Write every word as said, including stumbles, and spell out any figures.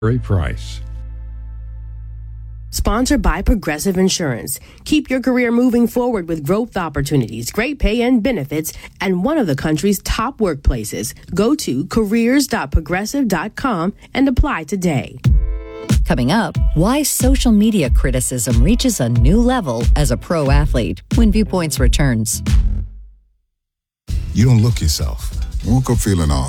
Great price. Sponsored by Progressive Insurance. Keep your career moving forward with growth opportunities, great pay and benefits, and one of the country's top workplaces. Go to careers dot progressive dot com and apply today. Coming up, why social media criticism reaches a new level as a pro athlete when Viewpoints returns. You don't look yourself. Woke up feeling off.